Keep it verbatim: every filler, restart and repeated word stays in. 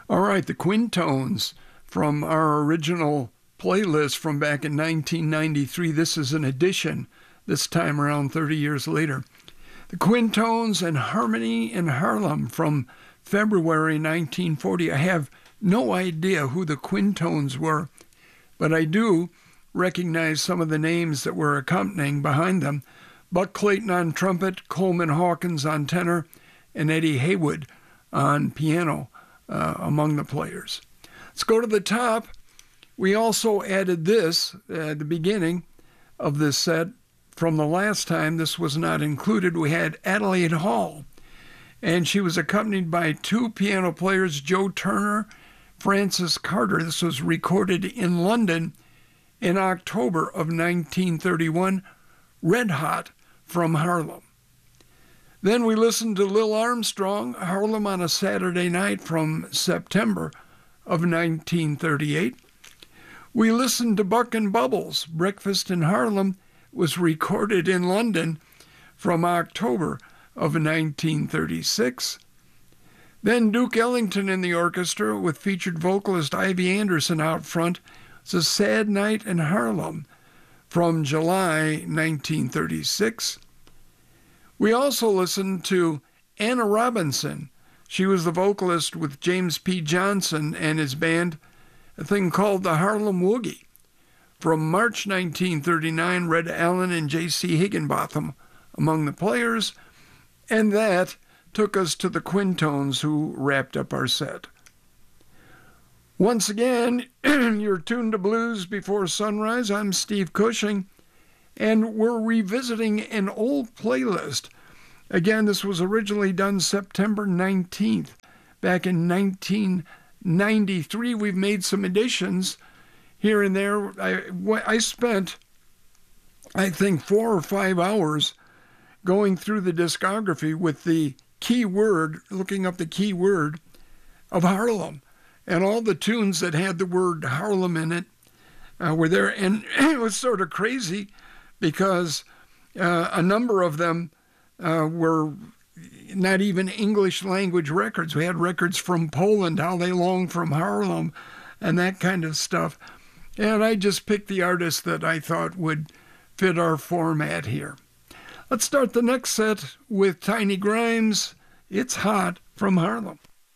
All right, the Quintones from our original playlist from back in nineteen ninety-three. This is an edition, this time around thirty years later. The Quintones and Harmony in Harlem from February nineteen forty. I have no idea who the Quintones were, but I do recognize some of the names that were accompanying behind them. Buck Clayton on trumpet, Coleman Hawkins on tenor, and Eddie Haywood on piano uh, among the players. Let's go to the top. We also added this at the beginning of this set. From the last time, this was not included. We had Adelaide Hall, and she was accompanied by two piano players, Joe Turner, Francis Carter. This was recorded in London in October of nineteen thirty-one, Red Hot from Harlem. Then we listened to Lil Armstrong, Harlem on a Saturday Night from September of nineteen thirty-eight. We listened to Buck and Bubbles, Breakfast in Harlem, was recorded in London from October of nineteen thirty-six. Then Duke Ellington in the orchestra with featured vocalist Ivy Anderson out front. It's a Sad Night in Harlem from July nineteen thirty-six. We also listened to Anna Robinson. She was the vocalist with James P. Johnson and his band, a thing called the Harlem Woogie. From March nineteen thirty-nine, Red Allen and J C Higginbotham among the players, and that took us to the Quintones, who wrapped up our set. Once again, you're tuned to Blues Before Sunrise. I'm Steve Cushing, and we're revisiting an old playlist. Again, this was originally done September nineteenth, back in nineteen ninety-three. We've made some additions here and there. I, I spent, I think, four or five hours going through the discography with the key word, looking up the key word of Harlem. And all the tunes that had the word Harlem in it uh, were there. And it was sort of crazy because uh, a number of them uh, were not even English language records. We had records from Poland, How They Long from Harlem, and that kind of stuff. And I just picked the artists that I thought would fit our format here. Let's start the next set with Tiny Grimes, It's Hot from Harlem.